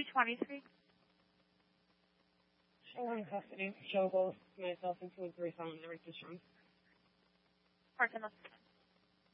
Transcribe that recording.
23. Show in custody. Show both myself and 2 and 3 found in the right district. Martin.